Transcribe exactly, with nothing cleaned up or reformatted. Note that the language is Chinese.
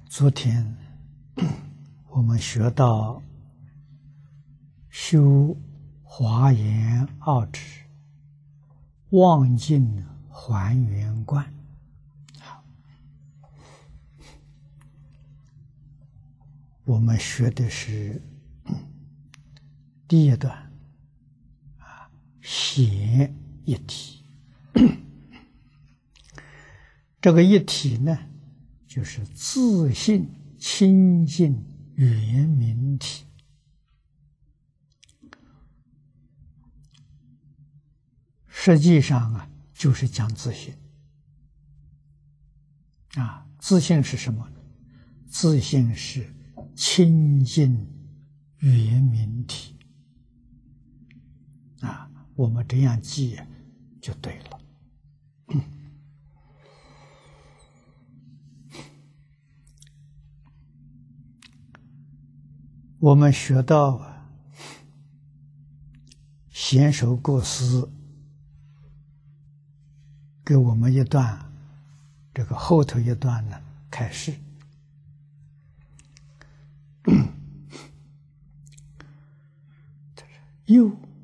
昨天我们学到修华严二指，望尽还原观。我们学的是第一段啊，显一体。这个一体呢，就是自性清净圆明体。实际上啊，就是讲自性啊。自性是什么呢？自性是清净圆明体啊。我们这样记就对了。我们学到贤首过师给我们一段，这个后头一段呢开示。又